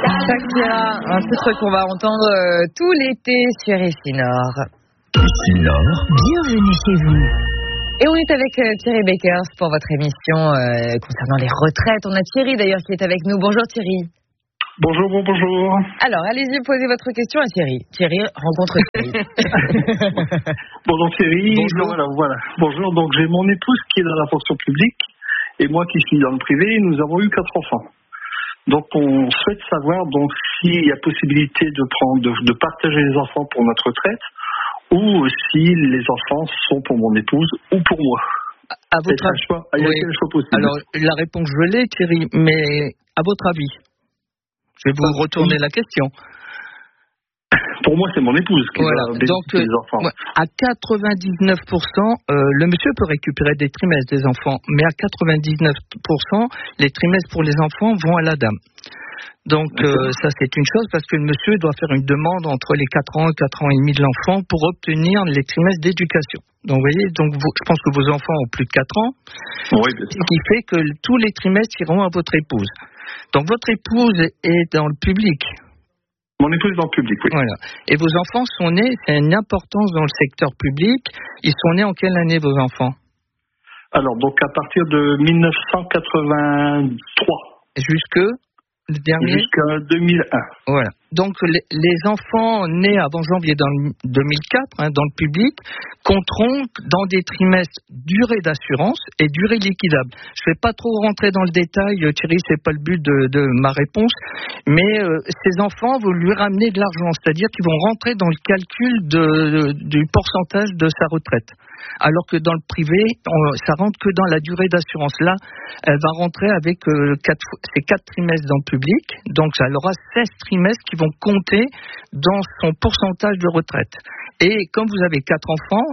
Shakira, un titre qu'on va entendre tout l'été sur RFI Nord. RFI Nord. Bienvenue chez vous. Et on est avec Thierry Beckers pour votre émission concernant les retraites. On a Thierry d'ailleurs qui est avec nous. Bonjour Thierry. Bonjour. Alors, allez-y, posez votre question à Thierry. Thierry rencontre Thierry. Bonjour Thierry. Bonjour. Voilà. Bonjour, donc j'ai mon épouse qui est dans la fonction publique et moi qui suis dans le privé. Nous avons eu 4 enfants. Donc on souhaite savoir donc s'il y a possibilité de partager les enfants pour notre retraite ou si les enfants sont pour mon épouse ou pour moi. À votre avis, il y a quel choix possible. Alors la réponse je l'ai Thierry, mais à votre avis, je vais vous retourner la question. Pour moi, c'est mon épouse qui va bénéficier des enfants. À 99%, le monsieur peut récupérer des trimestres des enfants, mais à 99%, les trimestres pour les enfants vont à la dame. Donc ça c'est une chose parce que le monsieur doit faire une demande entre les 4 ans et 4 ans et demi de l'enfant pour obtenir les trimestres d'éducation. Donc vous voyez, je pense que vos enfants ont plus de 4 ans, oui, ce qui fait que tous les trimestres iront à votre épouse. Donc votre épouse est dans le public. Mon épouse est dans le public, oui. Voilà. Et vos enfants sont nés, c'est une importance dans le secteur public. Ils sont nés en quelle année vos enfants? Alors donc à partir de 1983. Jusque le dernier? Jusqu'à 2001. Voilà. Donc les enfants nés avant janvier 2004 dans le public compteront dans des trimestres durée d'assurance et durée liquidable. Je ne vais pas trop rentrer dans le détail, Thierry, c'est pas le but de ma réponse, mais ces enfants vont lui ramener de l'argent, c'est-à-dire qu'ils vont rentrer dans le calcul du pourcentage de sa retraite. Alors que dans le privé, ça rentre que dans la durée d'assurance. Là, elle va rentrer avec ces 4 trimestres dans le public, donc elle aura 16 trimestres qui vont compter dans son pourcentage de retraite. Et comme vous avez 4 enfants,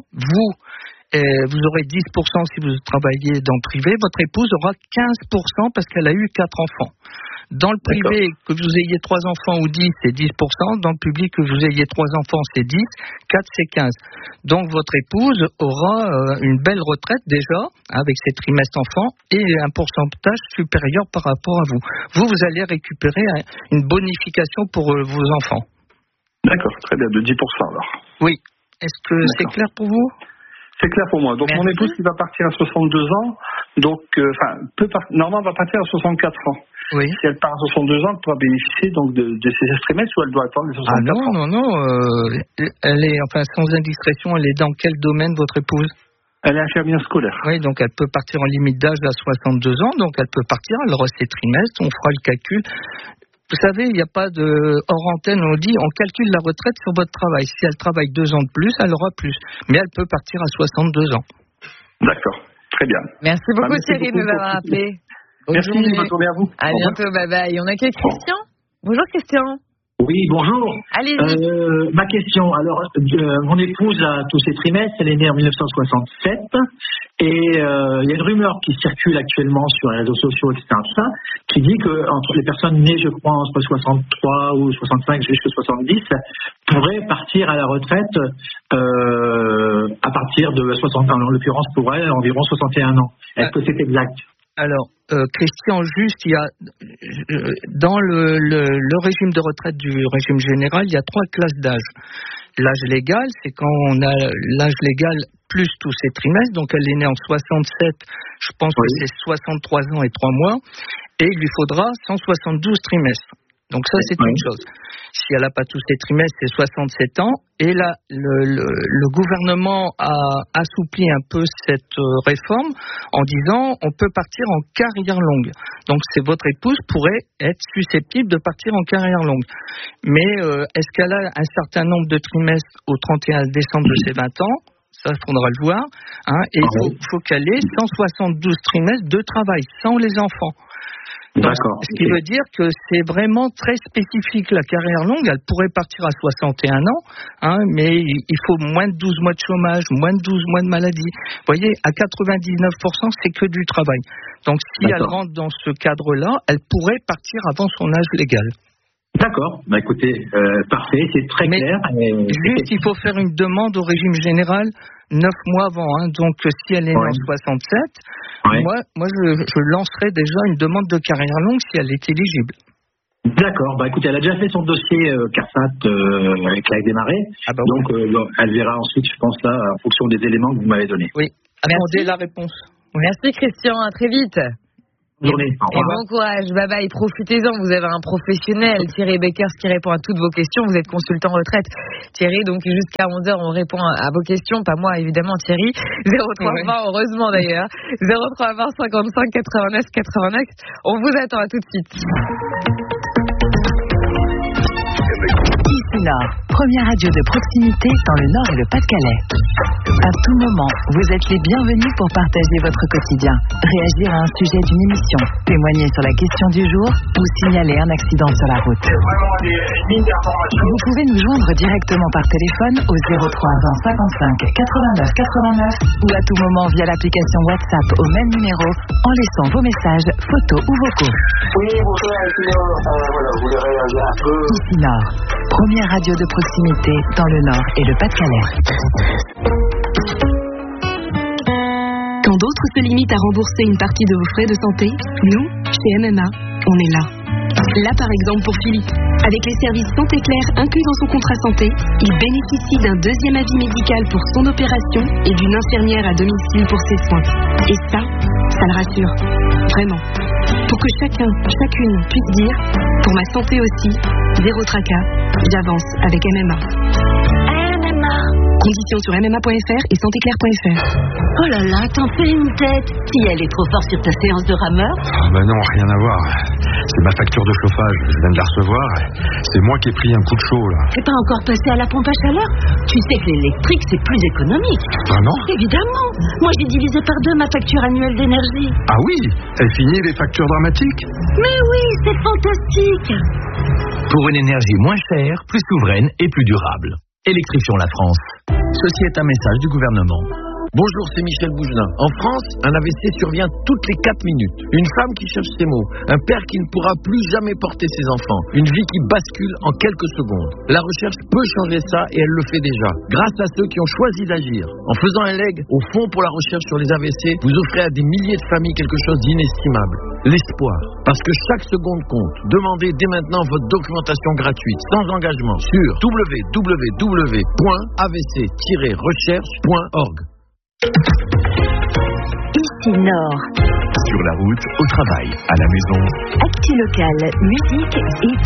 vous aurez 10% si vous travaillez dans le privé, votre épouse aura 15% parce qu'elle a eu 4 enfants. Dans le privé, que vous ayez 3 enfants ou 10, c'est 10%. Dans le public, que vous ayez 3 enfants, c'est 10. 4, c'est 15. Donc, votre épouse aura une belle retraite déjà, avec ses trimestres enfants, et un pourcentage supérieur par rapport à vous. Vous allez récupérer une bonification pour vos enfants. D'accord, très bien, de 10% alors. Oui. Est-ce que c'est clair pour vous? C'est clair pour moi. Donc, mon épouse qui va partir à 62 ans, donc, normalement, va partir à 64 ans. Oui. Si elle part à 62 ans, elle pourra bénéficier donc de ces trimestres ou elle doit attendre les 64 ans? Non. Elle est, sans indiscrétion, elle est dans quel domaine, votre épouse? Elle est infirmière scolaire. Oui, donc elle peut partir en limite d'âge à 62 ans, donc elle peut partir, elle aura ses trimestres, on fera le calcul. Vous savez, il n'y a pas de hors antenne, on dit on calcule la retraite sur votre travail. Si elle travaille 2 ans de plus, elle aura plus. Mais elle peut partir à 62 ans. D'accord, très bien. Merci beaucoup Thierry de nous avoir appelé. Merci, bonne journée à vous. À bientôt, bye bye. On accueille Christian. Bonjour Christian. Oui, bonjour. Allez-y. Ma question, alors, mon épouse a tous ses trimestres, elle est née en 1967, et il y a une rumeur qui circule actuellement sur les réseaux sociaux, etc., qui dit que entre les personnes nées, je crois, entre 63 ou 65 jusqu'à 70, pourraient partir à la retraite à partir de 60 ans. En l'occurrence, pour elle, environ 61 ans. Est-ce que c'est exact? Alors, Christian, juste, il y a dans le régime de retraite du régime général, il y a 3 classes d'âge. L'âge légal, c'est quand on a l'âge légal plus tous ses trimestres, donc elle est née en 67, je pense que c'est 63 ans et 3 mois, et il lui faudra 172 trimestres. Donc ça, c'est une chose. Si elle n'a pas tous ses trimestres, c'est 67 ans. Et là, le gouvernement a assoupli un peu cette réforme en disant on peut partir en carrière longue. Donc votre épouse pourrait être susceptible de partir en carrière longue. Mais est-ce qu'elle a un certain nombre de trimestres au 31 décembre de ses 20 ans? Ça, il faudra le voir. Et il faut qu'elle ait 172 trimestres de travail, sans les enfants. Donc, ce qui veut dire que c'est vraiment très spécifique. La carrière longue, elle pourrait partir à 61 ans, mais il faut moins de 12 mois de chômage, moins de 12 mois de maladie. Vous voyez, à 99%, c'est que du travail. Donc, si elle rentre dans ce cadre-là, elle pourrait partir avant son âge légal. D'accord, écoutez, parfait, c'est très clair. Juste, il faut faire une demande au régime général 9 mois avant. Donc, si elle est née en 67, moi je lancerai déjà une demande de carrière longue si elle est éligible. D'accord. Bah écoutez, elle a déjà fait son dossier CARSAT avec la démarré. Donc elle verra ensuite, je pense là, en fonction des éléments que vous m'avez donnés. Oui. Attendez la réponse. Oui. Merci Christian, à très vite. Bonne journée. Au revoir. Et bon courage, bye bye, profitez-en, vous avez un professionnel, Thierry Beckers, qui répond à toutes vos questions, vous êtes consultant retraite. Thierry, donc jusqu'à 11h, on répond à vos questions, pas moi évidemment Thierry, 0320, heureusement d'ailleurs, 0320 55 89 89, on vous attend, à tout de suite. Ici Nord, première radio de proximité dans le Nord et le Pas-de-Calais. À tout moment, vous êtes les bienvenus pour partager votre quotidien, réagir à un sujet d'une émission, témoigner sur la question du jour ou signaler un accident sur la route. Vous pouvez nous joindre directement par téléphone au 03 20 55 89 89 ou à tout moment via l'application WhatsApp au même numéro en laissant vos messages, photos ou vocaux. Oui, bonjour, voilà, vous voulez réagir un peu. Ici Nord, première radio de proximité dans le Nord et le Pas-de-Calais. Quand d'autres se limitent à rembourser une partie de vos frais de santé, nous, chez MMA, on est là. Là, par exemple, pour Philippe. Avec les services Santé Claire inclus dans son contrat santé, il bénéficie d'un deuxième avis médical pour son opération et d'une infirmière à domicile pour ses soins. Et ça le rassure. Vraiment. Pour que chacun, chacune puisse dire, pour ma santé aussi, zéro tracas, j'avance avec MMA. Conditions sur MMA.fr et santéclair.fr. Oh là là, t'en fais une tête. Si elle est trop forte sur ta séance de rameur. Bah non, rien à voir. C'est ma facture de chauffage. Je viens de la recevoir. C'est moi qui ai pris un coup de chaud, là. T'es pas encore passé à la pompe à chaleur? Tu sais que l'électrique, c'est plus économique. Vraiment? Évidemment. Moi, j'ai divisé par 2 ma facture annuelle d'énergie. Ah oui? Elle finit les factures dramatiques? Mais oui, c'est fantastique. Pour une énergie moins chère, plus souveraine et plus durable. Électrifions la France. Ceci est un message du gouvernement. Bonjour, c'est Michel Bougelin. En France, un AVC survient toutes les 4 minutes. Une femme qui cherche ses mots. Un père qui ne pourra plus jamais porter ses enfants. Une vie qui bascule en quelques secondes. La recherche peut changer ça et elle le fait déjà. Grâce à ceux qui ont choisi d'agir. En faisant un leg au Fonds pour la recherche sur les AVC, vous offrez à des milliers de familles quelque chose d'inestimable. L'espoir. Parce que chaque seconde compte. Demandez dès maintenant votre documentation gratuite, sans engagement, sur www.avc-recherche.org. Ici Nord. Sur la route, au travail, à la maison. Actu local, musique et